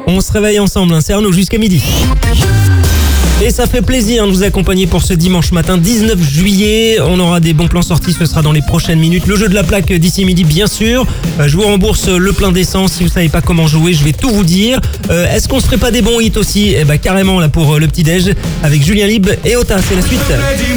On se réveille ensemble, c'est Arnaud jusqu'à midi. Et ça fait plaisir de vous accompagner pour ce dimanche matin 19 juillet. On aura des bons plans sortis, ce sera dans les prochaines minutes. Le jeu de la plaque d'ici midi, bien sûr. Je vous rembourse le plein d'essence. Si vous savez pas comment jouer, je vais tout vous dire. Est-ce qu'on se ferait pas des bons hits aussi ? Eh ben carrément là pour le petit-déj avec Julien Libre et Ota, c'est la suite.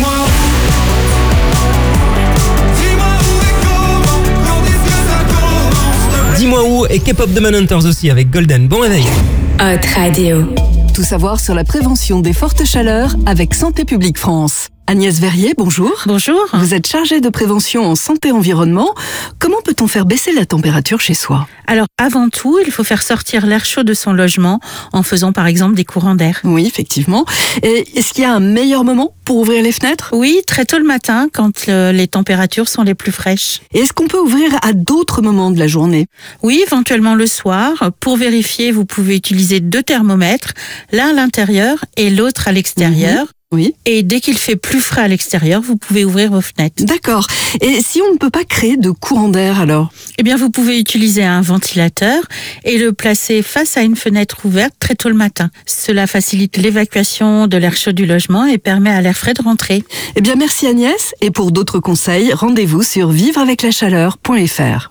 Dis-moi où et K-pop de Manhunters aussi avec Golden. Bon réveil. Hot Radio. Tout savoir sur la prévention des fortes chaleurs avec Santé publique France. Agnès Verrier, bonjour. Bonjour. Vous êtes chargée de prévention en santé-environnement. Comment peut-on faire baisser la température chez soi ? Alors, avant tout, il faut faire sortir l'air chaud de son logement en faisant par exemple des courants d'air. Oui, effectivement. Et est-ce qu'il y a un meilleur moment pour ouvrir les fenêtres ? Oui, très tôt le matin, quand les températures sont les plus fraîches. Et est-ce qu'on peut ouvrir à d'autres moments de la journée ? Oui, éventuellement le soir. Pour vérifier, vous pouvez utiliser 2 thermomètres, l'un à l'intérieur et l'autre à l'extérieur. Oui. Et dès qu'il fait plus frais à l'extérieur, vous pouvez ouvrir vos fenêtres. D'accord. Et si on ne peut pas créer de courant d'air alors ? Eh bien, vous pouvez utiliser un ventilateur et le placer face à une fenêtre ouverte très tôt le matin. Cela facilite l'évacuation de l'air chaud du logement et permet à l'air frais de rentrer. Eh bien, merci Agnès. Et pour d'autres conseils, rendez-vous sur vivreaveclachaleur.fr.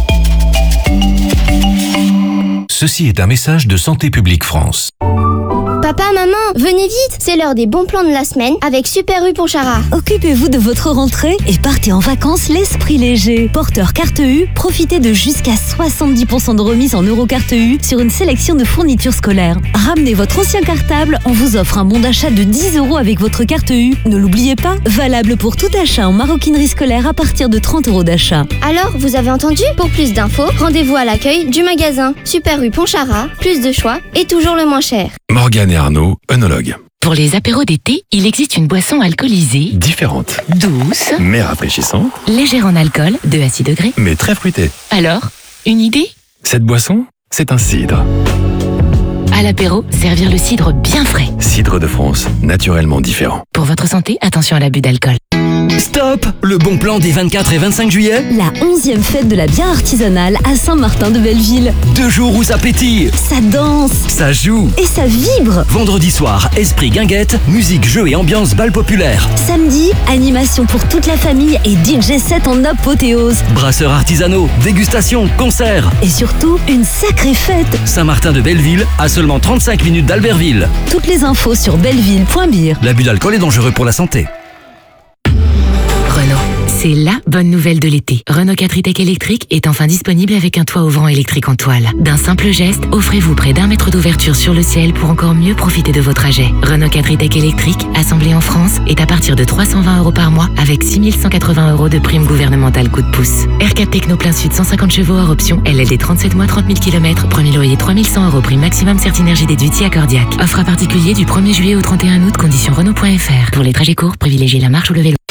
Ceci est un message de Santé publique France. Papa, maman, venez vite, c'est l'heure des bons plans de la semaine avec Super U Pontcharra. Occupez-vous de votre rentrée et partez en vacances l'esprit léger. Porteur carte U, profitez de jusqu'à 70% de remise en euro carte U sur une sélection de fournitures scolaires. Ramenez votre ancien cartable, on vous offre un bon d'achat de 10 € avec votre carte U. Ne l'oubliez pas, valable pour tout achat en maroquinerie scolaire à partir de 30 € d'achat. Alors, vous avez entendu ? Pour plus d'infos, rendez-vous à l'accueil du magasin. Super U Pontcharra, plus de choix et toujours le moins cher. Morgane et Arnaud, œnologues. Pour les apéros d'été, il existe une boisson alcoolisée, Différentes, douce, mais rafraîchissantes, légère en alcool, 2 à 6 degrés. mais très fruitées. Alors, une idée ? Cette boisson, c'est un cidre. À l'apéro, servir le cidre bien frais. Cidre de France, naturellement différent. Pour votre santé, attention à l'abus d'alcool. Stop! Le bon plan des 24 et 25 juillet? La 11e fête de la bière artisanale à Saint-Martin-de-Belleville. 2 jours où ça pétille, Ça danse ça joue. et ça vibre. Vendredi soir, esprit guinguette, musique, jeux et ambiance bal populaire. Samedi, animation pour toute la famille et DJ set en apothéose. Brasseurs artisanaux, dégustation, concerts. Et surtout, une sacrée fête. Saint-Martin de Belleville, à seulement 35 minutes d'Albertville. Toutes les infos sur belleville.bir. L'abus d'alcool est dangereux pour la santé. Renault, c'est la bonne nouvelle de l'été. Renault 4 e-Tech électrique est enfin disponible avec un toit ouvrant électrique en toile. D'un simple geste, offrez-vous près d'1 mètre d'ouverture sur le ciel pour encore mieux profiter de vos trajets. Renault 4 e-Tech électrique, assemblé en France, est à partir de 320 € par mois avec 6 180 € de prime gouvernementale coup de pouce. R4 Techno plein sud 150 chevaux hors option, LLD 37 mois 30 000 km, premier loyer 3100 €, prime maximum Certinergie déduit accordiaque. Offre à particulier du 1er juillet au 31 août, conditions Renault.fr. Pour les trajets courts, privilégiez la marche ou le vélo.